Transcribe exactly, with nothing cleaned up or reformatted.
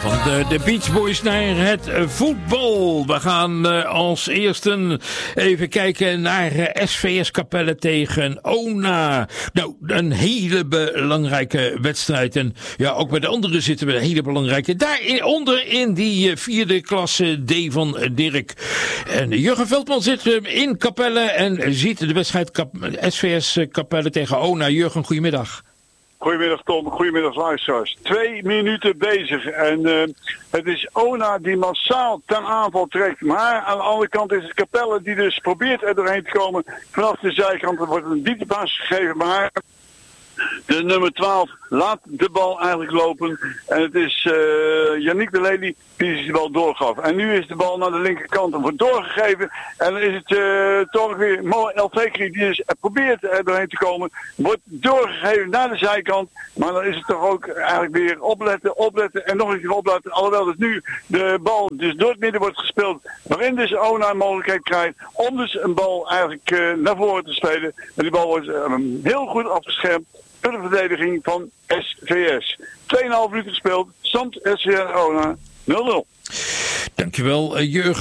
van de, de Beach Boys naar het uh, voetbal. We gaan uh, als eerste even kijken naar uh, S V S Capelle tegen Ona. Nou, een hele belangrijke wedstrijd. En ja, ook bij de anderen zitten we een hele belangrijke. Daaronder in die uh, vierde klasse D van uh, Dirk. En Jurgen Veldman zit uh, in Capelle en ziet de wedstrijd Kap- S V S Capelle tegen Ona. Jurgen, goedemiddag. Goedemiddag Tom, goedemiddag luisteraars. Twee minuten bezig en uh, het is Ona die massaal ten aanval trekt. Maar aan de andere kant is het Capelle die dus probeert er doorheen te komen. Vanaf de zijkant er wordt een dieptepaas gegeven, maar de nummer twaalf laat de bal eigenlijk lopen. En het is uh, Yannick de Lely die de bal doorgaf. En nu is de bal naar de linkerkant en wordt doorgegeven. En dan is het uh, toch weer Mo El Fekri die dus probeert er doorheen te komen. Wordt doorgegeven naar de zijkant. Maar dan is het toch ook eigenlijk weer opletten, opletten en nog een keer opletten. Alhoewel het nu de bal dus door het midden wordt gespeeld. Waarin dus Ona een mogelijkheid krijgt om dus een bal eigenlijk uh, naar voren te spelen. En die bal wordt uh, heel goed afgeschermd door de verdediging van S V S. tweeënhalf minuten gespeeld. Stand S V S Ona nul nul. Dankjewel, Jurgen.